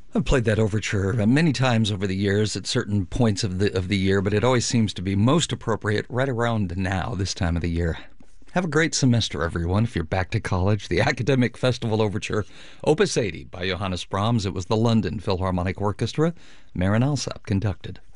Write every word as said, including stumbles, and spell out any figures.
I've played that overture uh, many times over the years at certain points of the of the year, but it always seems to be most appropriate right around now, this time of the year. Have a great semester, everyone. If you're back to college, the Academic Festival Overture, Opus eighty by Johannes Brahms. It was the London Philharmonic Orchestra. Marin Alsop conducted.